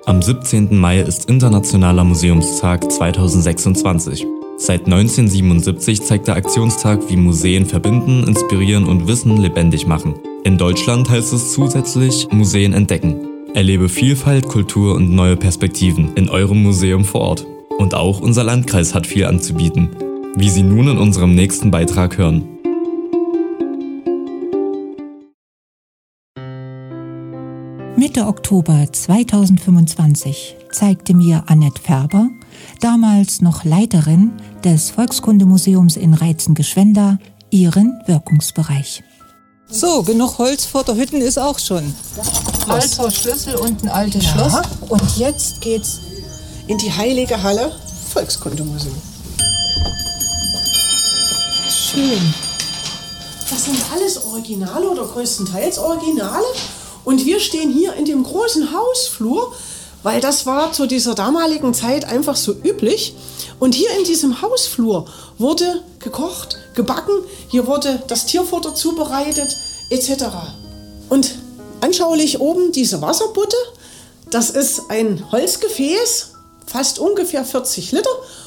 Am 17. Mai ist Internationaler Museumstag 2026. Seit 1977 zeigt der Aktionstag, wie Museen verbinden, inspirieren und Wissen lebendig machen. In Deutschland heißt es zusätzlich Museen entdecken. Erlebe Vielfalt, Kultur und neue Perspektiven in eurem Museum vor Ort. Und auch unser Landkreis hat viel anzubieten, wie Sie nun in unserem nächsten Beitrag hören. Mitte Oktober 2025 zeigte mir Annette Färber, damals noch Leiterin des Volkskundemuseums in Reitzen-Gschwenda, ihren Wirkungsbereich. So, genug Holz vor der Hütten ist auch schon. Alter Schlüssel und ein altes Schloss. Und jetzt geht's in die heilige Halle Volkskundemuseum. Schön. Das sind alles Originale oder größtenteils Originale. Und wir stehen hier in dem großen Hausflur, weil das war zu dieser damaligen Zeit einfach so üblich. Und hier in diesem Hausflur wurde gekocht, gebacken, hier wurde das Tierfutter zubereitet etc. Und anschaulich oben diese Wasserbutte, das ist ein Holzgefäß, fast ungefähr 40 Liter.